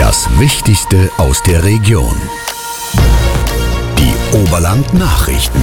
Das Wichtigste aus der Region. Die Oberland-Nachrichten.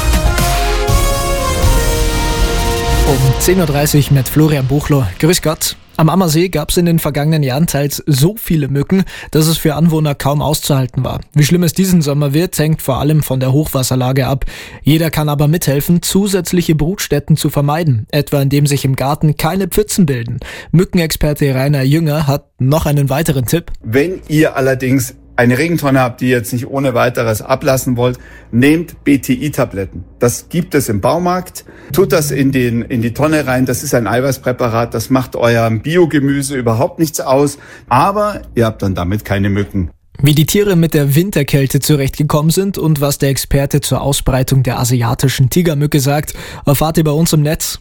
Um 10.30 Uhr mit Florian Buchlo. Grüß Gott. Am Ammersee gab es in den vergangenen Jahren teils so viele Mücken, dass es für Anwohner kaum auszuhalten war. Wie schlimm es diesen Sommer wird, hängt vor allem von der Hochwasserlage ab. Jeder kann aber mithelfen, zusätzliche Brutstätten zu vermeiden, etwa indem sich im Garten keine Pfützen bilden. Mückenexperte Rainer Jünger hat noch einen weiteren Tipp. Wenn ihr allerdings eine Regentonne habt, die ihr jetzt nicht ohne weiteres ablassen wollt, nehmt BTI-Tabletten. Das gibt es im Baumarkt. Tut das in die Tonne rein. Das ist ein Eiweißpräparat. Das macht eurem Biogemüse überhaupt nichts aus. Aber ihr habt dann damit keine Mücken. Wie die Tiere mit der Winterkälte zurechtgekommen sind und was der Experte zur Ausbreitung der asiatischen Tigermücke sagt, erfahrt ihr bei uns im Netz.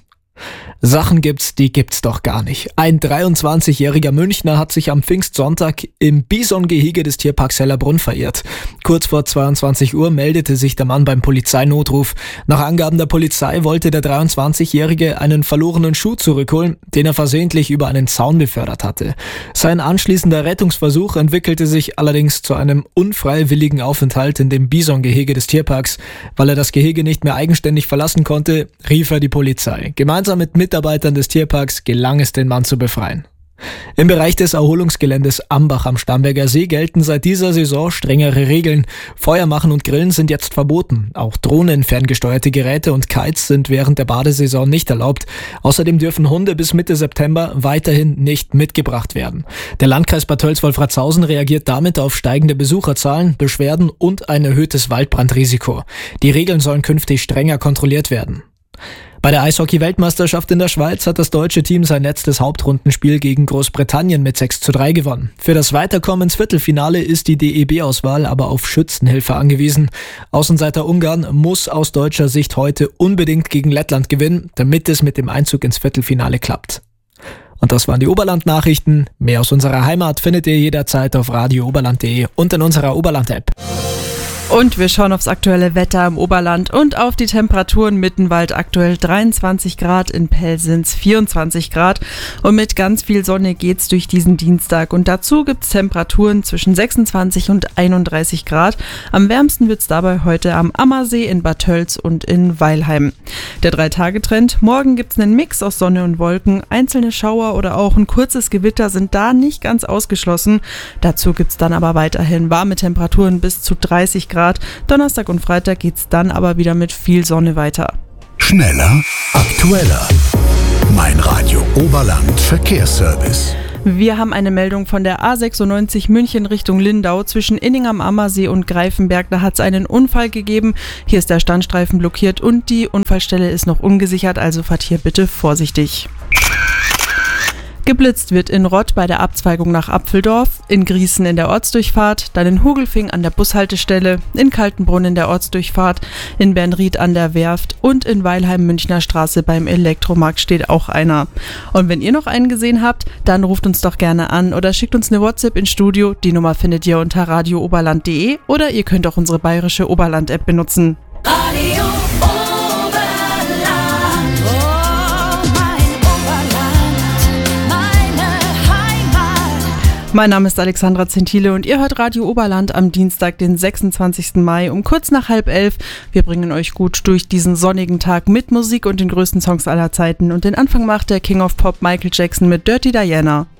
Sachen gibt's, die gibt's doch gar nicht. Ein 23-jähriger Münchner hat sich am Pfingstsonntag im Bisongehege des Tierparks Hellerbrunn verirrt. Kurz vor 22 Uhr meldete sich der Mann beim Polizeinotruf. Nach Angaben der Polizei wollte der 23-Jährige einen verlorenen Schuh zurückholen, den er versehentlich über einen Zaun befördert hatte. Sein anschließender Rettungsversuch entwickelte sich allerdings zu einem unfreiwilligen Aufenthalt in dem Bisongehege des Tierparks. Weil er das Gehege nicht mehr eigenständig verlassen konnte, rief er die Polizei. Gemeinsam mit Mitarbeitern des Tierparks gelang es, den Mann zu befreien. Im Bereich des Erholungsgeländes Ambach am Starnberger See gelten seit dieser Saison strengere Regeln. Feuer machen und Grillen sind jetzt verboten. Auch Drohnen, ferngesteuerte Geräte und Kites sind während der Badesaison nicht erlaubt. Außerdem dürfen Hunde bis Mitte September weiterhin nicht mitgebracht werden. Der Landkreis Bad Tölz-Wolfratshausen reagiert damit auf steigende Besucherzahlen, Beschwerden und ein erhöhtes Waldbrandrisiko. Die Regeln sollen künftig strenger kontrolliert werden. Bei der Eishockey-Weltmeisterschaft in der Schweiz hat das deutsche Team sein letztes Hauptrundenspiel gegen Großbritannien mit 6:3 gewonnen. Für das Weiterkommen ins Viertelfinale ist die DEB-Auswahl aber auf Schützenhilfe angewiesen. Außenseiter Ungarn muss aus deutscher Sicht heute unbedingt gegen Lettland gewinnen, damit es mit dem Einzug ins Viertelfinale klappt. Und das waren die Oberland-Nachrichten. Mehr aus unserer Heimat findet ihr jederzeit auf radiooberland.de und in unserer Oberland-App. Und wir schauen aufs aktuelle Wetter im Oberland und auf die Temperaturen. Mittenwald aktuell 23 Grad, in Pelsins 24 Grad. Und mit ganz viel Sonne geht's durch diesen Dienstag. Und dazu gibt's Temperaturen zwischen 26 und 31 Grad. Am wärmsten wird's dabei heute am Ammersee, in Bad Tölz und in Weilheim. Der 3-Tage-Trend. Morgen gibt's einen Mix aus Sonne und Wolken. Einzelne Schauer oder auch ein kurzes Gewitter sind da nicht ganz ausgeschlossen. Dazu gibt's dann aber weiterhin warme Temperaturen bis zu 30 Grad. Donnerstag und Freitag geht's dann aber wieder mit viel Sonne weiter. Schneller, aktueller. Mein Radio Oberland Verkehrsservice. Wir haben eine Meldung von der A96 München Richtung Lindau zwischen Inning am Ammersee und Greifenberg. Da hat es einen Unfall gegeben. Hier ist der Standstreifen blockiert und die Unfallstelle ist noch ungesichert, also fahrt hier bitte vorsichtig. Geblitzt wird in Rott bei der Abzweigung nach Apfeldorf, in Grießen in der Ortsdurchfahrt, dann in Hugelfing an der Bushaltestelle, in Kaltenbrunn in der Ortsdurchfahrt, in Bernried an der Werft und in Weilheim Münchner Straße beim Elektromarkt steht auch einer. Und wenn ihr noch einen gesehen habt, dann ruft uns doch gerne an oder schickt uns eine WhatsApp ins Studio. Die Nummer findet ihr unter radiooberland.de oder ihr könnt auch unsere bayerische Oberland-App benutzen. Radio Mein Name ist Alexandra Zentile und ihr hört Radio Oberland am Dienstag, den 26. Mai um kurz nach 10:30. Wir bringen euch gut durch diesen sonnigen Tag mit Musik und den größten Songs aller Zeiten. Und den Anfang macht der King of Pop Michael Jackson mit Dirty Diana.